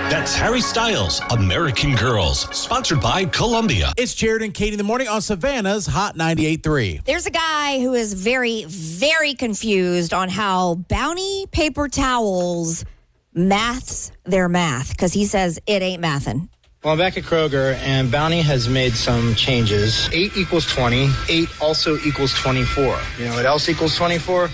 That's Harry Styles, American Girls, sponsored by Columbia. It's Jared and Katie in the morning on Savannah's Hot 98.3. There's a guy who is very, very confused on how Bounty paper towels maths their math, because he says it ain't mathin'. Well, I'm back at Kroger, and Bounty has made some changes. 8 equals 20. 8 also equals 24. You know what else equals 24?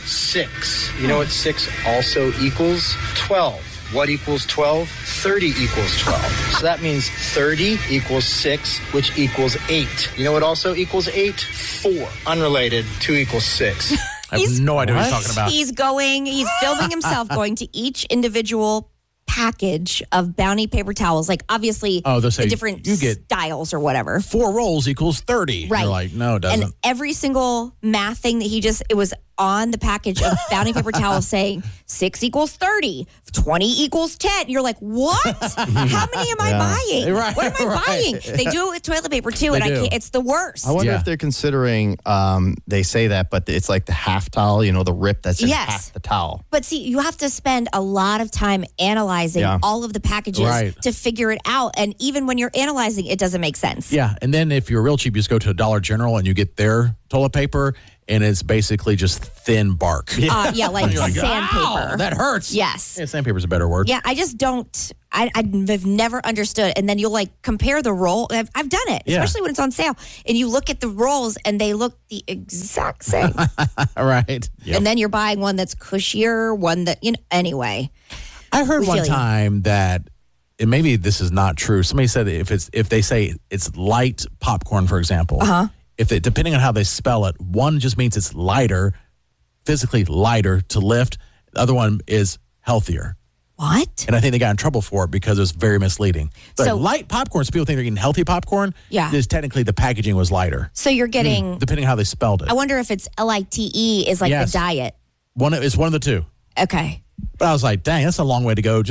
6. You know what 6 also equals? 12. What equals 12? 30 equals 12. So that means 30 equals 6, which equals 8. You know what also equals 8? 4. Unrelated. 2 equals 6. I have no idea what he's talking about. He's filming himself going to each individual package of Bounty paper towels. Like, obviously, the different styles or whatever. 4 rolls equals 30. Right. You're like, no, it doesn't. And every single math thing that it was on the package of Bounty paper towels saying 6 equals 30, 20 equals 10. You're like, what? How many am I buying? Right, what am I buying? They do it with toilet paper too, and it's the worst. I wonder if they're considering, they say that, but it's like the half towel, the rip that's in half the towel. But see, you have to spend a lot of time analyzing all of the packages to figure it out. And even when you're analyzing, it doesn't make sense. Yeah, and then if you're real cheap, you just go to a Dollar General and you get their toilet paper, and it's basically just thin bark. Like sandpaper. Ow, that hurts. Yes. Yeah, sandpaper's a better word. Yeah, I just don't. I've never understood. And then you'll compare the roll. I've done it, especially when it's on sale. And you look at the rolls and they look the exact same. Right. Yep. And then you're buying one that's cushier, one that, anyway. I heard one time that, and maybe this is not true. Somebody said if they say it's light popcorn, for example, depending on how they spell it, one just means it's lighter, physically lighter to lift. The other one is healthier. What? And I think they got in trouble for it because it was very misleading. But so light popcorn, so people think they're eating healthy popcorn. Yeah. Is technically the packaging was lighter. So you're getting... depending on how they spelled it. I wonder if it's LITE is like the diet. It's one of the two. Okay. But I was like, dang, that's a long way to go.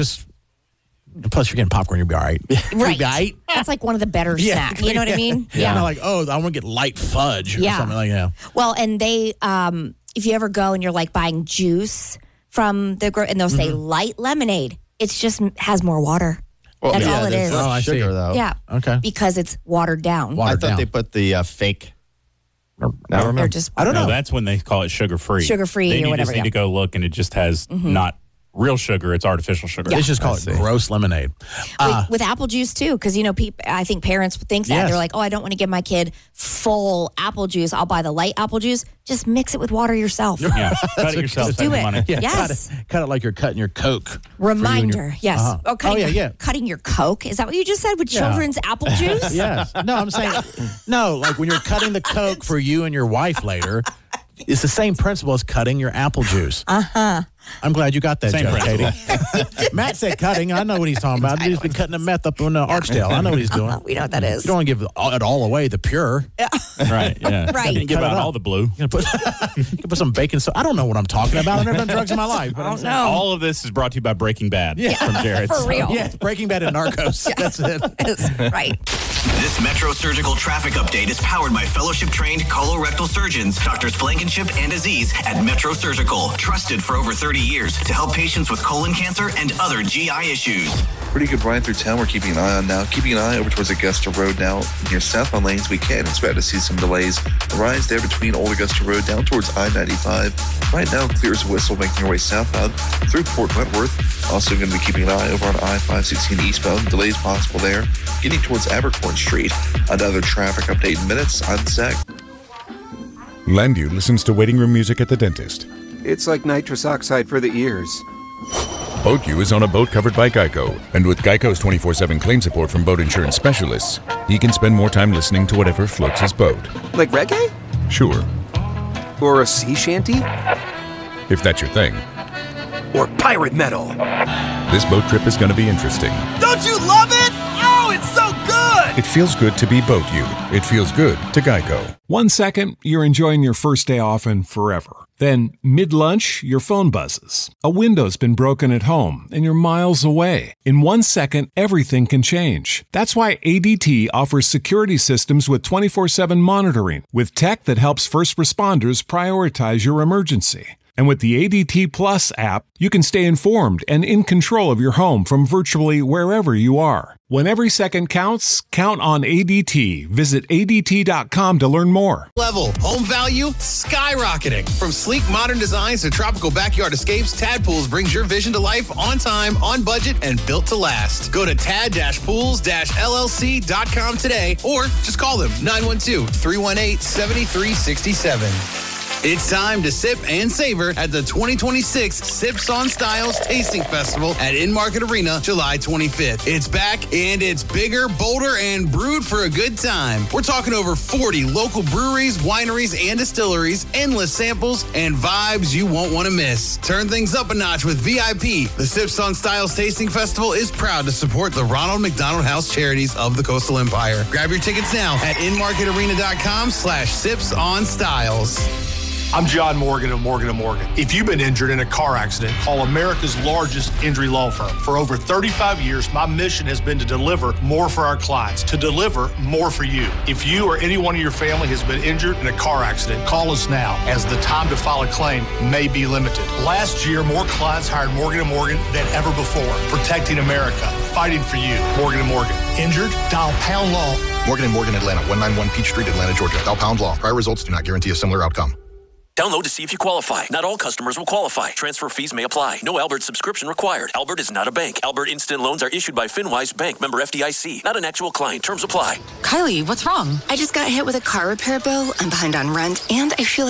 Plus, you're getting popcorn, you'll be all right. Right. You'll be all right. That's like one of the better snacks. You know what I mean? Yeah. Not like, I want to get light fudge or something like that. Well, and they, if you ever go and you're buying juice from and they'll say light lemonade, it's just has more water. Well, that's all it is. Oh, I sugar, see. though. Yeah. Okay. Because it's watered down. I thought they put the fake. I don't know. I don't know. That's when they call it sugar-free. Sugar-free or whatever. You just need to go look, and it just has not real sugar. It's artificial sugar. Yeah. They just call it gross lemonade. With apple juice, too, because, I think parents think that. They're like, I don't want to give my kid full apple juice. I'll buy the light apple juice. Just mix it with water yourself. Yeah, cut it yourself. Do it. Money. Yeah, yes. Cut it like you're cutting your Coke. Reminder, yes. Uh-huh. Cutting your Coke. Is that what you just said with children's apple juice? Yes. No, I'm saying, like when you're cutting the Coke for you and your wife later, it's the same principle as cutting your apple juice. I'm glad you got that, Katie. Matt said cutting. I know what he's talking about. He's been cutting the meth up on Archdale. I know what he's doing. We know what that is. You don't want to give it all away, the pure. Right, yeah. Right. You give out all the blue. You put some baking soda. I don't know what I'm talking about. I've never done drugs in my life. But I don't know. All of this is brought to you by Breaking Bad from Jared. For real. Yeah, Breaking Bad and Narcos. That's it. Right. This Metro Surgical traffic update is powered by fellowship-trained colorectal surgeons, Drs. Blankenship and Aziz at Metro Surgical, trusted for over 30 years to help patients with colon cancer and other GI issues. Pretty good ride through town we're keeping an eye on now. Keeping an eye over towards Augusta Road now. Near southbound lanes, we can expect to see some delays. The rise there between Old Augusta Road down towards I-95. Right now, clear as a whistle, making your way southbound through Port Wentworth. Also going to be keeping an eye over on I-516 eastbound. Delays possible there. Getting towards Abercorn Street. Another traffic update in minutes. I'm Zach. Landu listens to waiting room music at the dentist. It's like nitrous oxide for the ears. BoatU is on a boat covered by Geico, and with Geico's 24/7 claim support from boat insurance specialists, he can spend more time listening to whatever floats his boat. Like reggae? Sure. Or a sea shanty? If that's your thing. Or pirate metal. This boat trip is going to be interesting. Don't you love it? Oh, it's so good! It feels good to be BoatU. It feels good to Geico. 1 second, you're enjoying your first day off and forever. Then, mid-lunch, your phone buzzes. A window's been broken at home, and you're miles away. In 1 second, everything can change. That's why ADT offers security systems with 24/7 monitoring, with tech that helps first responders prioritize your emergency. And with the ADT Plus app, you can stay informed and in control of your home from virtually wherever you are. When every second counts, count on ADT. Visit ADT.com to learn more. Level home value skyrocketing. From sleek modern designs to tropical backyard escapes, Tad Pools brings your vision to life on time, on budget, and built to last. Go to tad-pools-llc.com today or just call them 912-318-7367. It's time to sip and savor at the 2026 Sips on Styles Tasting Festival at In-Market Arena, July 25th. It's back, and it's bigger, bolder, and brewed for a good time. We're talking over 40 local breweries, wineries, and distilleries, endless samples, and vibes you won't want to miss. Turn things up a notch with VIP. The Sips on Styles Tasting Festival is proud to support the Ronald McDonald House Charities of the Coastal Empire. Grab your tickets now at inmarketarena.com/sipsonstyles. I'm John Morgan of Morgan & Morgan. If you've been injured in a car accident, call America's largest injury law firm. For over 35 years, my mission has been to deliver more for our clients, to deliver more for you. If you or anyone in your family has been injured in a car accident, call us now, as the time to file a claim may be limited. Last year, more clients hired Morgan & Morgan than ever before, protecting America, fighting for you. Morgan & Morgan. Injured? Dial pound law. Morgan & Morgan, Atlanta, 191 Peach Street, Atlanta, Georgia. Dial pound law. Prior results do not guarantee a similar outcome. Download to see if you qualify. Not all customers will qualify. Transfer fees may apply. No Albert subscription required. Albert is not a bank. Albert Instant Loans are issued by FinWise Bank, member FDIC. Not an actual client. Terms apply. Kylie, what's wrong? I just got hit with a car repair bill. I'm behind on rent, and I feel like